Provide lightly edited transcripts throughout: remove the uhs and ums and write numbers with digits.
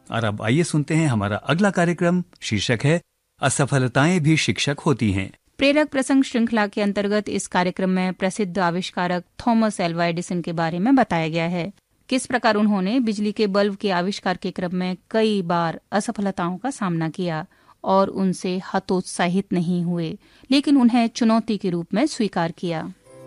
और अब आइए सुनते हैं हमारा अगला कार्यक्रम। शीर्षक है असफलताएं भी शिक्षक होती हैं। प्रेरक प्रसंग श्रृंखला के अंतर्गत इस कार्यक्रम में प्रसिद्ध आविष्कारक थॉमस एल्वा एडिसन के बारे में बताया गया है। किस प्रकार उन्होंने बिजली के बल्ब के आविष्कार के क्रम में कई बार असफलताओं का सामना किया और उनसे हतोत्साहित नहीं हुए, लेकिन उन्हें चुनौती के रूप में स्वीकार किया।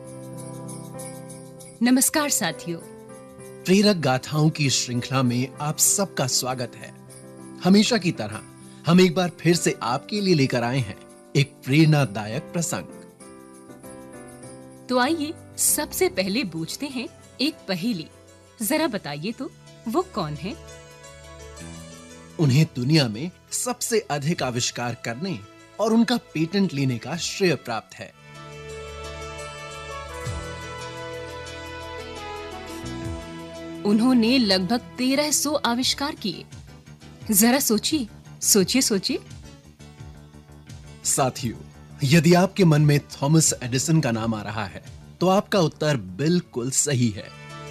नमस्कार साथियों, प्रेरक गाथाओं की श्रृंखला में आप सबका स्वागत है। हमेशा की तरह हम एक बार फिर से आपके लिए लेकर आए हैं एक प्रेरणादायक प्रसंग। तो आइए सबसे पहले पूछते हैं एक पहेली। जरा बताइए तो वो कौन है? उन्हें दुनिया में सबसे अधिक आविष्कार करने और उनका पेटेंट लेने का श्रेय प्राप्त है। उन्होंने लगभग 1300 आविष्कार किए। जरा सोचिए सोचिए सोचिए। साथियों, यदि आपके मन में थॉमस एडिसन का नाम आ रहा है तो आपका उत्तर बिल्कुल सही है।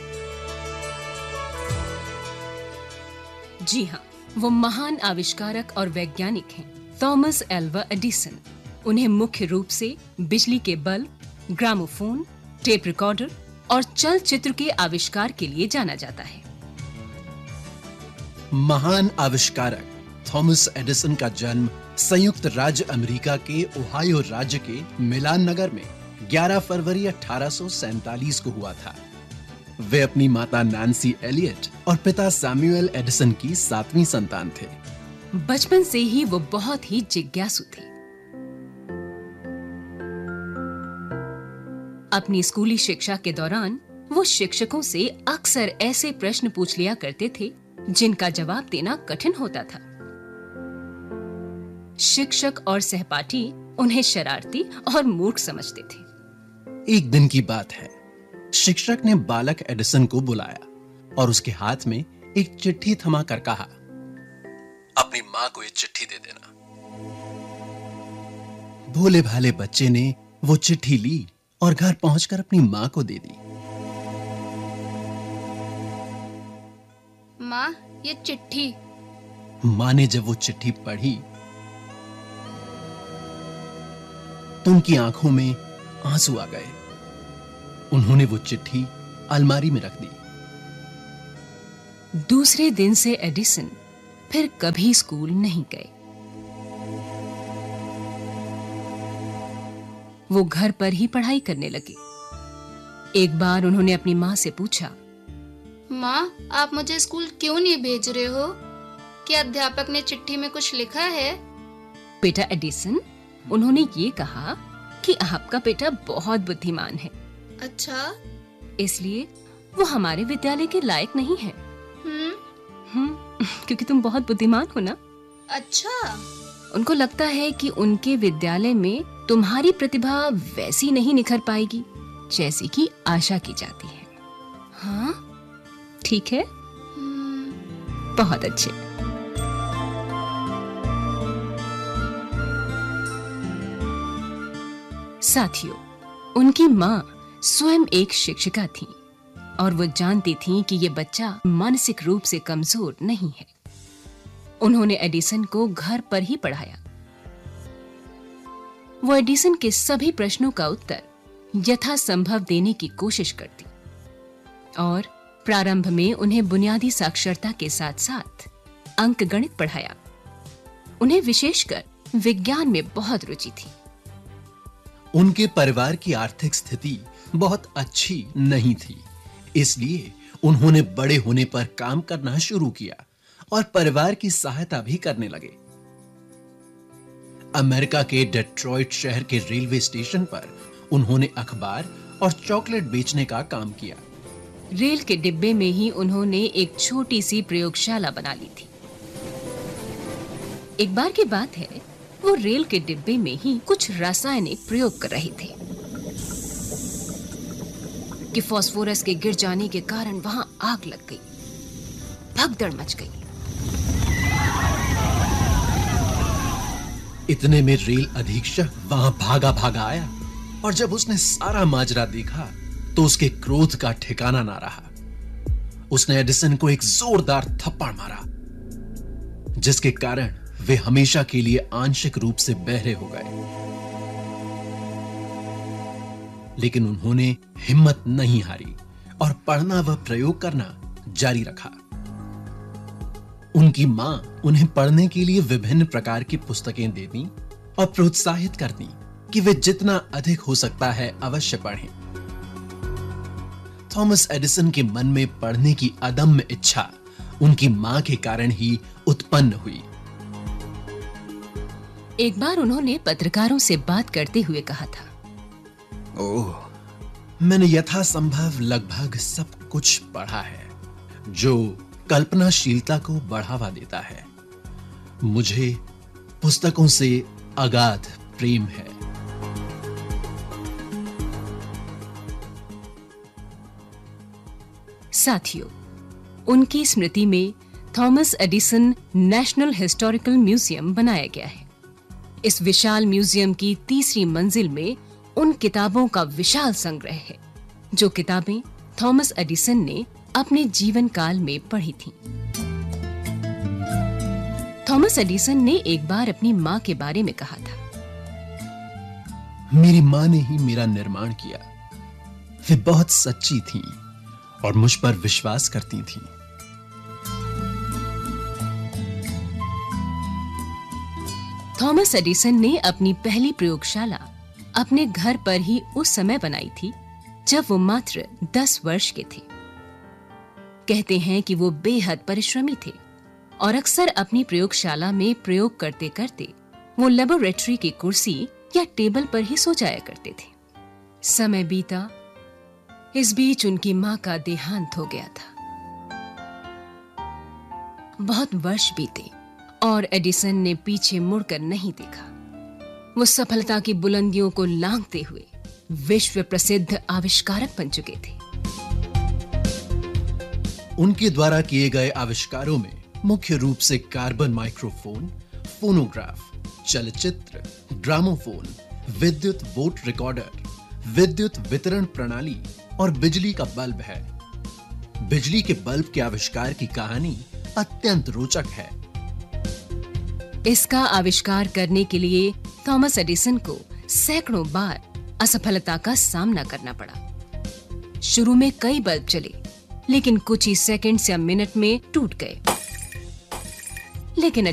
जी हाँ, वो महान आविष्कारक और वैज्ञानिक हैं, थॉमस एल्वा एडिसन। उन्हें मुख्य रूप से बिजली के बल्ब, ग्रामोफोन, टेप रिकॉर्डर और चलचित्र के आविष्कार के लिए जाना जाता है। महान आविष्कारक थॉमस एडिसन का जन्म संयुक्त राज्य अमेरिका के ओहायो राज्य के मिलान नगर में 11 फरवरी 1847 को हुआ था। वे अपनी माता नैन्सी एलियट और पिता सैमुअल एडिसन की 7वीं संतान थे। बचपन से ही वो बहुत ही जिज्ञासु थे। अपनी स्कूली शिक्षा के दौरान वो शिक्षकों से अक्सर ऐसे प्रश्न पूछ लिया करते थे जिनका जवाब देना कठिन होता था। शिक्षक और सहपाठी उन्हें शरारती और मूर्ख समझते थे। एक दिन की बात है, शिक्षक ने बालक एडिसन को बुलाया और उसके हाथ में एक चिट्ठी थमा कर कहा, अपनी मां को ये चिट्ठी दे देना। भोले भाले बच्चे ने वो चिट्ठी ली और घर पहुंचकर अपनी मां को दे दी। मां, ये चिट्ठी। मां ने जब वो चिट्ठी पढ़ी तो उनकी आंखों में आंसू आ गए। उन्होंने वो चिट्ठी अलमारी में रख दी। दूसरे दिन से एडिसन फिर कभी स्कूल नहीं गए। वो घर पर ही पढ़ाई करने लगे। एक बार उन्होंने अपनी माँ से पूछा, माँ, आप मुझे स्कूल क्यों नहीं भेज रहे हो? क्या अध्यापक ने चिट्ठी में कुछ लिखा है? बेटा एडिसन, उन्होंने ये कहा कि आपका बेटा बहुत बुद्धिमान है। अच्छा, इसलिए वो हमारे विद्यालय के लायक नहीं है। क्योंकि तुम बहुत बुद्धिमान हो ना। अच्छा। उनको लगता है कि उनके विद्यालय में तुम्हारी प्रतिभा वैसी नहीं निखर पाएगी जैसी कि आशा की जाती है। हाँ, ठीक है। बहुत अच्छे। साथियों, उनकी माँ स्वयं एक शिक्षिका थी और वो जानती थी कि ये बच्चा मानसिक रूप से कमजोर नहीं है। उन्होंने एडिसन को घर पर ही पढ़ाया। वो एडिसन के सभी प्रश्नों का उत्तर यथासंभव देने की कोशिश करती और प्रारंभ में उन्हें बुनियादी साक्षरता के साथ साथ अंकगणित पढ़ाया। उन्हें विशेषकर विज्ञान में बहुत रुचि थी। उनके परिवार की आर्थिक स्थिति बहुत अच्छी नहीं थी, इसलिए उन्होंने बड़े होने पर काम करना शुरू किया और परिवार की सहायता भी करने लगे। अमेरिका के डेट्रॉइट शहर के रेलवे स्टेशन पर उन्होंने अखबार और चॉकलेट बेचने का काम किया। रेल के डिब्बे में ही उन्होंने एक छोटी सी प्रयोगशाला बना ली थी। एक बार की बात है, वो रेल के डिब्बे में ही कुछ रासायनिक प्रयोग कर रहे थे कि फास्फोरस के गिर जाने के कारण वहां आग लग गई। भगदड़ मच गई। इतने में रेल अधीक्षक वहां भागा भागा आया और जब उसने सारा माजरा देखा तो उसके क्रोध का ठिकाना ना रहा। उसने एडिसन को एक जोरदार थप्पड़ मारा जिसके कारण वे हमेशा के लिए आंशिक रूप से बहरे हो गए। लेकिन उन्होंने हिम्मत नहीं हारी और पढ़ना व प्रयोग करना जारी रखा। उनकी मां उन्हें पढ़ने के लिए विभिन्न प्रकार की पुस्तकें देती और प्रोत्साहित करती कि वे जितना अधिक हो सकता है अवश्य पढ़ें। थॉमस एडिसन के मन में पढ़ने की अदम्य इच्छा उनकी मां के कारण ही उत्पन्न हुई। एक बार उन्होंने पत्रकारों से बात करते हुए कहा था, ओह, मैंने यथासंभव लगभग सब कुछ पढ़ा है जो कल्पनाशीलता को बढ़ावा देता है। मुझे पुस्तकों से अगाध प्रेम है। साथियों, उनकी स्मृति में Thomas Edison national historical museum बनाया गया है। इस विशाल म्यूजियम की तीसरी मंजिल में उन किताबों का विशाल संग्रह है जो किताबें थॉमस एडिसन ने अपने जीवन काल में पढ़ी थीं। थॉमस एडिसन ने एक बार अपनी मां के बारे में कहा था, मेरी मां ने ही मेरा निर्माण किया। वे बहुत सच्ची थीं और मुझ पर विश्वास करती थीं। थॉमस एडिसन ने अपनी पहली प्रयोगशाला अपने घर पर ही उस समय बनाई थी जब वो मात्र 10 वर्ष के थे। कहते हैं कि वो बेहद परिश्रमी थे और अक्सर अपनी प्रयोगशाला में प्रयोग करते करते वो लेबोरेटरी की कुर्सी या टेबल पर ही सो जाया करते थे। समय बीता, इस बीच उनकी मां का देहांत हो गया था। बहुत वर्ष बीते और एडिसन ने पीछे मुड़कर नहीं देखा। वो सफलता की बुलंदियों को लांघते हुए विश्व प्रसिद्ध आविष्कारक बन चुके थे। उनके द्वारा किए गए आविष्कारों में मुख्य रूप से कार्बन माइक्रोफोन, फोनोग्राफ, चलचित्र, ग्रामोफोन, विद्युत वोट रिकॉर्डर, विद्युत वितरण प्रणाली और बिजली का बल्ब है। बिजली के बल्ब के आविष्कार की कहानी अत्यंत रोचक है। इसका आविष्कार करने के लिए थॉमस एडिसन को सैकड़ों बार असफलता का सामना करना पड़ा। शुरू में कई बल्ब चले, लेकिन कुछ ही सेकंड्स या मिनट में टूट गए। लेकिन